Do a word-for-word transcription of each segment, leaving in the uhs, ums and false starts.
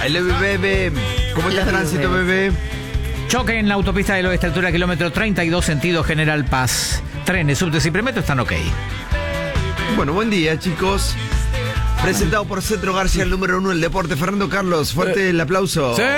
Hello, bebé. ¿Cómo está el tránsito, bebé? Choque en la autopista del oeste, altura kilómetro treinta y dos, sentido General Paz. Trenes, subtes y premetro están ok. Bueno, buen día, chicos. Presentado por Cetro García, el número uno del deporte. Fernando Carlos, fuerte el aplauso. Sí,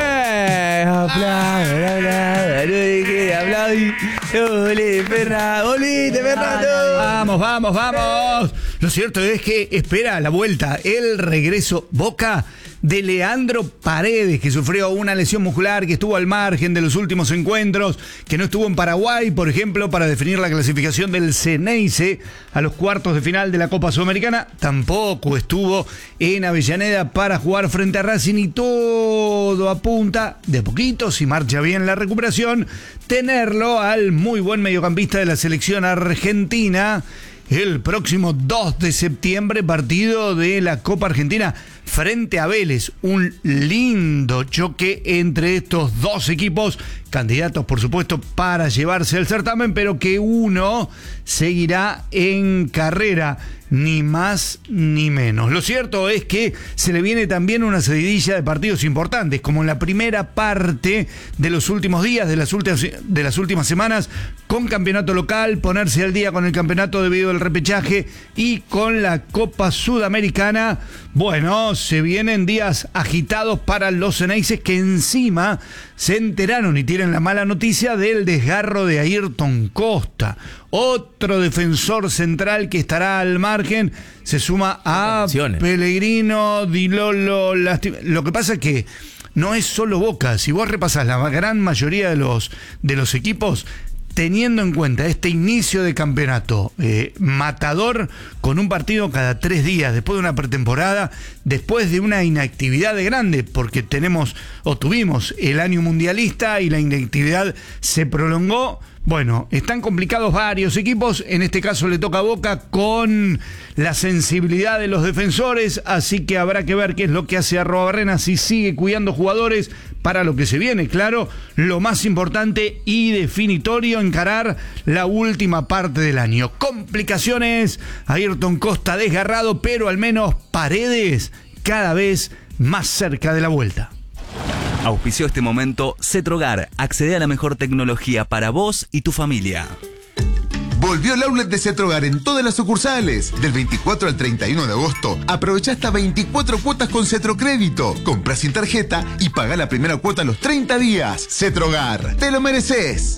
vamos, vamos, vamos. Lo cierto es que espera la vuelta, el regreso Boca de Leandro Paredes, que sufrió una lesión muscular, que estuvo al margen de los últimos encuentros, que no estuvo en Paraguay, por ejemplo, para definir la clasificación del Ceneice a los cuartos de final de la Copa Sudamericana. Tampoco estuvo en Avellaneda para jugar frente a Racing, y todo apunta, de a poquito, si marcha bien la recuperación, tenerlo al muy buen mediocampista de la selección argentina el próximo dos de septiembre, partido de la Copa Argentina frente a Vélez. Un lindo choque entre estos dos equipos, candidatos por supuesto para llevarse el certamen, pero que uno seguirá en carrera, ni más ni menos. Lo cierto es que se le viene también una seguidilla de partidos importantes, como en la primera parte de los últimos días, de las últimas, de las últimas semanas, con campeonato local, ponerse al día con el campeonato debido al repechaje y con la Copa Sudamericana. Bueno, se vienen días agitados para los Ceneices, que encima se enteraron y tienen la mala noticia del desgarro de Ayrton Costa, otro defensor central que estará al margen. Se suma a Pellegrino, Di Lolo. Lastim- Lo que pasa es que no es solo Boca. Si vos repasás la gran mayoría de los, de los equipos, teniendo en cuenta este inicio de campeonato eh, matador, con un partido cada tres días, después de una pretemporada, después de una inactividad de grande, porque tenemos o tuvimos el año mundialista y la inactividad se prolongó. Bueno, están complicados varios equipos, en este caso le toca a Boca con la sensibilidad de los defensores, así que habrá que ver qué es lo que hace Arrobarrena, si sigue cuidando jugadores para lo que se viene. Claro, lo más importante y definitorio, encarar la última parte del año. Complicaciones, Ayrton Costa desgarrado, pero al menos Paredes cada vez más cerca de la vuelta. Auspició este momento Cetrogar. Accede a la mejor tecnología para vos y tu familia. Volvió el outlet de Cetrogar en todas las sucursales. Del veinticuatro al treinta y uno de agosto, aprovecha hasta veinticuatro cuotas con Cetrocrédito. Compra sin tarjeta y paga la primera cuota a los treinta días. Cetrogar, te lo mereces.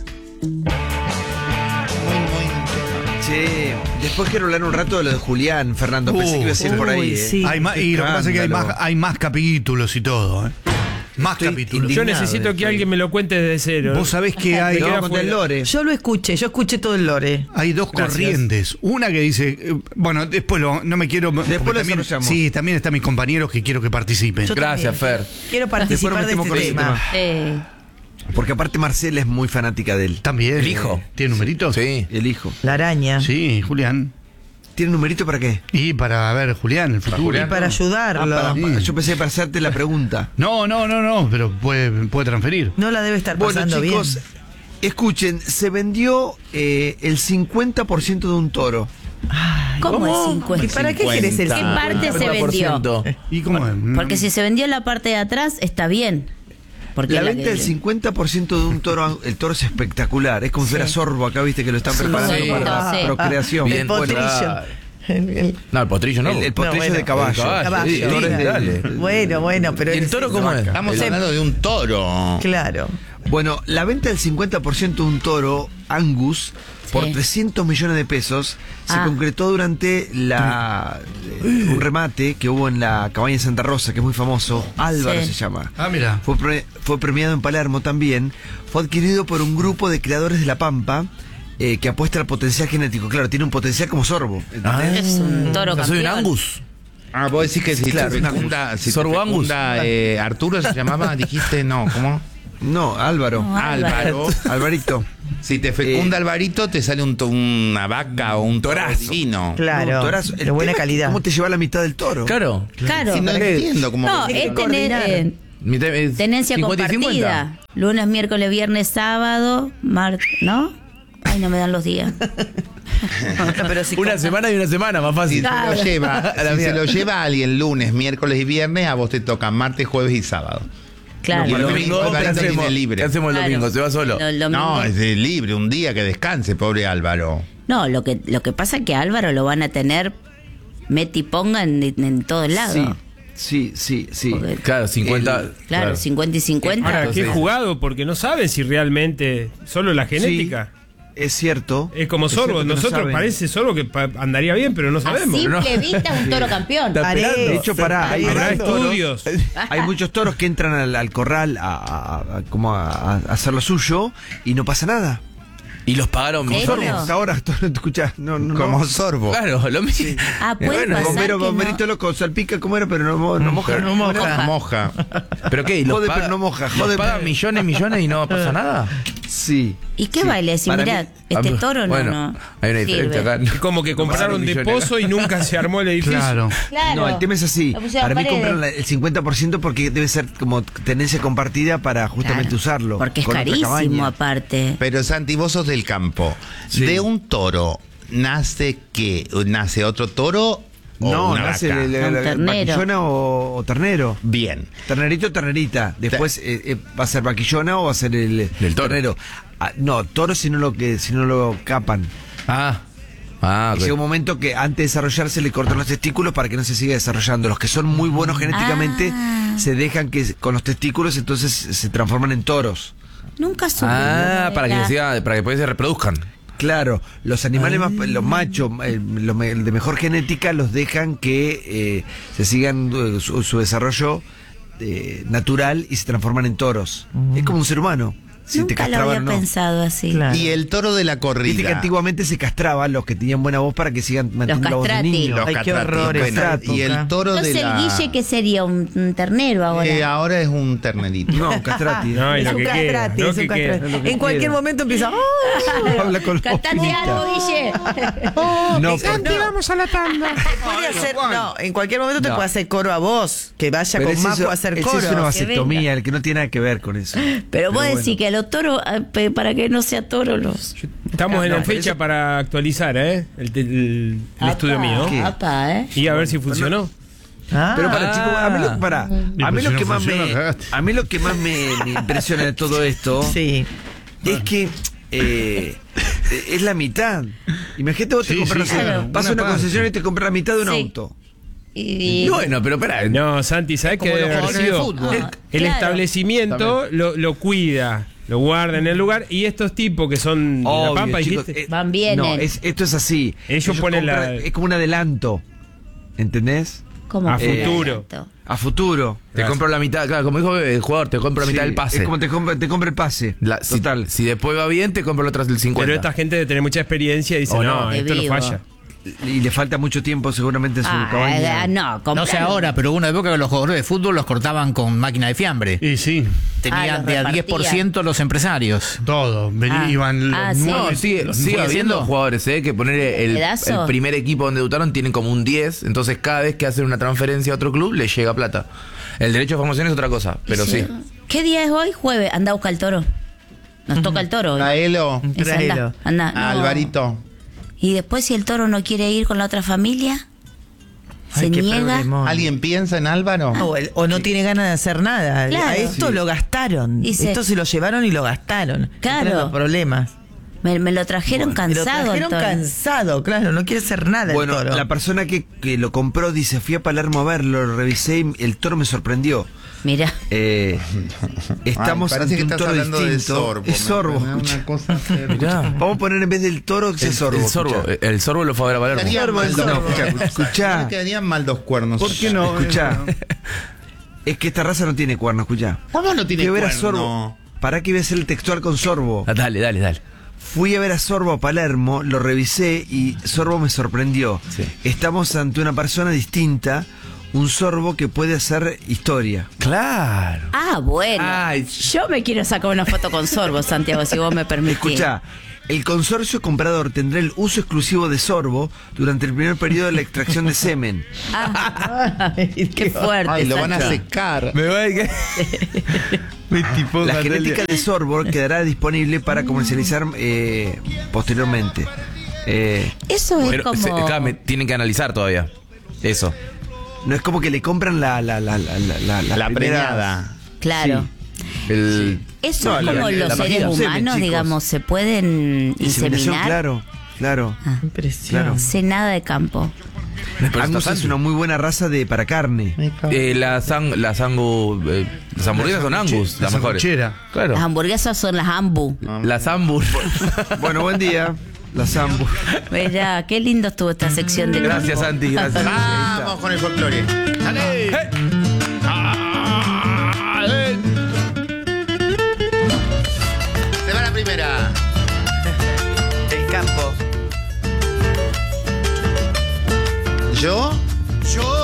Che, después quiero hablar un rato de lo de Julián, Fernando. Pensé que iba a decir por ahí. Sí. ¿eh? Hay más, y lo que pasa es que hay más, hay más capítulos y todo, ¿eh? Más Estoy capítulos. Yo necesito que alguien me lo cuente desde cero. Vos sabés que hay, No, conté el lore. Yo lo escuché, yo escuché todo el lore. hay dos Gracias. corrientes. Una que dice, eh, bueno, después lo, no me quiero... Después porque lo también, desarrollamos. sí, también están mis compañeros que quiero que participen. Yo Gracias, también. Fer. Quiero participar de Después este nos metemos con ese tema. tema. Porque aparte Marcela es muy fanática de él. También. ¿El hijo? ¿Tiene numeritos? Sí. El hijo. La araña. Sí, Julián. ¿Tiene numerito para qué? Y para ver, Julián, el futuro. Y para ayudarlo. Ah, para- Sí. Yo pensé para hacerte la pregunta. No, no, no, no, pero puede, puede transferir. No la debe estar Bueno, pasando chicos, bien. escuchen, se vendió eh, el cincuenta por ciento de un toro. ¿Cómo es cincuenta? ¿Y para qué querés el ¿Qué parte se vendió? ¿Y cómo es? Porque si se vendió la parte de atrás, está bien. Porque La la venta que- del cincuenta por ciento de un toro, el toro es espectacular. Es como si Sí. fuera sorbo acá, viste, que lo están preparando Sí. para la Sí. procreación. El potrillo. El- el- No, el potrillo no. El, el potrillo No, bueno. de caballo. El caballo. Caballo. Sí, El toro es de- dale. Bueno, bueno, pero ¿Y el es- toro cómo es? Estamos Sí. hablando de un toro. Claro. Bueno, la venta del cincuenta por ciento de un toro Angus por Sí. trescientos millones de pesos se Ah. concretó durante la eh, un remate que hubo en la cabaña de Santa Rosa, que es muy famoso. Álvaro Sí. se llama. Ah, mira. Fue, pre- fue premiado en Palermo también. Fue adquirido por un grupo de creadores de La Pampa eh, que apuesta al potencial genético. Claro, tiene un potencial como sorbo. ¿entendés? Es un toro Yo soy un campeón. Angus. Ah, vos decís que si Claro, te fecunda, si te Sorbo Angus. fecunda, eh, Arturo se llamaba, dijiste, no, ¿cómo? No, Álvaro. No, Álvaro. Álvaro. Alvarito. Si te fecunda Eh, Alvarito, te sale un to- una vaca o un torazo divino. Claro. No, torazo. El de buena tema es calidad. ¿Cómo te lleva la mitad del toro? Claro. Claro. Si no entiendo cómo. No, Tiene que es tener, coordinar. eh, Mi te- es tenencia cincuenta y compartida. cincuenta. Lunes, miércoles, viernes, sábado, mar, ¿no? Ay, no me dan los días. Pero si Una compras- semana y una semana, más Si fácil. se Claro. lo lleva, A la si se mierda. lo lleva alguien lunes, miércoles y viernes, a vos te toca martes, jueves y sábado. Claro. Y el el domingo, domingo, ¿qué Alvarito hacemos? tiene libre. ¿Qué hacemos el Claro. domingo? ¿Se va solo? No, el domingo- No, es de libre, un día que descanse, pobre Álvaro. No, lo que, lo que pasa es que a Álvaro lo van a tener meti y ponga en, en todos lados. Sí, sí, sí, sí. Porque- Claro, cincuenta. El- Claro, cincuenta y cincuenta. Ahora, qué Entonces- jugado, porque no saben si realmente solo la genética. Es cierto. Es como Es cierto Sorbo. que no Nosotros saben. parece Sorbo que pa- andaría bien, pero no A sabemos. simple vista un toro campeón. Está Parece. esperando. De hecho, pará, hay, Habrá hay toros- estudios. hay muchos toros que entran al, al corral a, a- a- como a, a hacer lo suyo y no pasa nada. Y los pagaron ¿En millones. serio? Hasta ahora, no te escuchás. No, no, Como no. Sorbo. Claro, lo mismo. Ah, puede Bueno, pasar Bombero, que bomberito no. loco, salpica como era, pero no, mo- no moja. No moja. Moja. ¿Pero qué? ¿Y los Jode, paga- pero no moja, los jode, pagan pero- millones, millones y no pasa nada? Sí. ¿Y qué Sí. baile? Decir, Para mirá, mí- este Ah, toro no, bueno, no hay una diferencia sirve. acá. Es como que compraron de millones. pozo y nunca se armó el edificio. Claro. Claro. No, el tema es así. Lo pusieron Para mí paredes. compraron la- el cincuenta por ciento porque debe ser como tenencia compartida para justamente Claro, usarlo. Porque es con otra carísimo cabaña. aparte. Pero Santi, vos sos del campo. Sí. ¿De un toro nace qué? ¿Nace otro toro o No, una nace vaca? de- de- Un de- ternero. vaquillona o, o ternero. Bien. Ternerito o ternerita. Después eh, eh, va a ser vaquillona o va a ser el, Del toro. ternero. Ah, no, toro si no lo que si no lo capan. Ah. Ah, Y ok. llega un momento que antes de desarrollarse le cortan los testículos para que no se siga desarrollando. Los que son muy buenos genéticamente Ah. se dejan que con los testículos entonces se transforman en toros. Nunca supe. Ah, para que, Era- se siga, para que después se reproduzcan. Claro, los animales más, los machos, eh, los me- de mejor genética, los dejan que eh, se sigan eh, su, su desarrollo eh, natural y se transforman en toros. Es como un ser humano. Si te Nunca lo castraban había o no. pensado así. Claro. Y el toro de la Viste que corrida. antiguamente se castraban los que tenían buena voz para que sigan manteniendo la voz de castrati. niño. Los Ay, qué catratis. horror Bueno, esa y el época. toro Entonces de el la... guille que sería un, un ternero ahora. Eh, ahora es un ternerito. No, castrati. No, y Es lo un que queda, castrati, lo es un que castrati. queda. lo que En cualquier quiera. momento empieza. ¡Oh! Habla con los Cantate finitos. algo, Guille. No, Santi, porque- vamos a la tanda. Puede hacer, no, en cualquier momento te No. puede hacer coro a vos. Que vaya pero con ese Majo es- a hacer ese coro. es una Que vasectomía, venga. el que no tiene nada que ver con eso. Pero vos bueno. decís que a los toros, ah, pe- para que no sea toro los... Estamos en No, la pero fecha eso- para actualizar, ¿eh? El, el- el Apa, estudio mío. ¿Qué? apa, ¿eh? Y a ver si funcionó. Ah, Pero para, chicos, a mí lo, para, Y a mí pues lo si que no más funciona, me, cagaste. a mí lo que más me, me impresiona de todo esto sí. es que eh, es la mitad. Imagínate vos te Sí, compras, sí, no sé, claro. vas a Una una parte. concesionaria y te compras la mitad de un Sí. auto. Y, Y bueno, pero espera. No, Santi, ¿sabes qué como debe los haber jugadores de sido? fútbol. El, Ah, el claro. establecimiento lo, lo cuida, lo guarda en el lugar y estos tipos que son de la Obvio, Pampa, chicos, dijiste, eh, Van, vienen. No, es, esto es así. Ellos ponen la- Es como un adelanto. ¿Entendés? ¿Cómo a que futuro. tanto? A futuro. Te compro la mitad, claro, como dijo el jugador, te compro la mitad Sí, del pase. Es como te compra, te compra el pase. La- si, Total. si después va bien, te compro la otra del cincuenta. pero esta gente debe tener mucha experiencia y dice, O no, no, de esto no vivo. falla. Y le falta mucho tiempo seguramente en su Ah, cabaña. ah, no, No sé compralo. ahora, pero hubo una época que los jugadores de fútbol los cortaban con máquina de fiambre. Y sí, Ah, Tenían los de a repartían. diez por ciento los empresarios. todo. Vení, Ah. iban los Ah, sí. nueve. No, sigue, los sigue nueve habiendo siendo. jugadores, ¿eh? Que poner el, ¿Pedazo? el primer equipo donde debutaron tienen como un diez, entonces cada vez que hacen una transferencia a otro club les llega plata. El derecho de formación es otra cosa, pero sí. ¿Qué día es hoy? Jueves. Anda a buscar el toro. Nos toca el toro hoy. Traelo. Ese, Traelo. Anda, anda. A No. Alvarito. Y después si el toro no quiere ir con la otra familia, se Ay, qué niega. problemón. ¿Alguien piensa en Álvaro? O, el- o no tiene ganas de hacer nada. Claro. A esto lo gastaron. Y se- Esto se lo llevaron y lo gastaron. Claro. Entran los problemas. Me, me lo trajeron Me lo cansado. trajeron el toro. cansado, claro. No quiere hacer nada Bueno, el toro. la persona que, que lo compró dice, fui a Palermo a verlo, lo revisé y el toro me sorprendió. Mira. Eh, estamos Ay, parece ante que un estás toro hablando de distinto. sorbo. Es sorbo. Me- me da escucha. una cosa que- Mirá. Vamos a poner en vez del toro que sea El, sorbo. el sorbo, escucha. el sorbo lo fue a ver a Palermo. Quedarían Sorbo, mal el dos- sorbo. Escuchá, escuchá. No quedarían mal dos cuernos. ¿Por qué no? Escuchá. Es que esta raza no tiene cuerno, escuchá. ¿Cómo no tiene Fui a ver a cuerno? Sorbo. ¿Para qué voy a hacer el textual con Sorbo? Ah, dale, dale, dale. Fui a ver a Sorbo a Palermo, lo revisé y Sorbo me sorprendió. Sí. Estamos ante una persona distinta, un sorbo que puede hacer historia. Claro. Ah, bueno. Ay. Yo me quiero sacar una foto con sorbo, Santiago, si vos me permitís. Escucha, el consorcio comprador tendrá el uso exclusivo de sorbo durante el primer periodo de la extracción de semen. Ah, qué fuerte. Ay, lo van a Santi. secar. Me voy a que... La genética de sorbo quedará disponible para comercializar eh, posteriormente. Eh, Eso es Pero, como... se- claro, me tienen que analizar todavía. Eso. no es como que le compran la la la la la, la, las La primeras- preñada. Claro. El... Eso No, es la- como la- los la seres vagina, semen, humanos, chicos. digamos, se pueden Inseminación, inseminar. claro, claro. Ah, Impresión. Claro. sé nada de campo. Angus es una muy buena raza de para carne. Me cago. Eh, las, ang- las angu... eh, las hamburguesas son angus, las mejores. sanguchera. Claro. Las hamburguesas son las ambu. Las ambur. Bueno, buen día. Las ambos. Mira, qué lindo estuvo esta sección de Gracias, campo. Santi. Gracias. Vamos con el folclore. ¡Dale!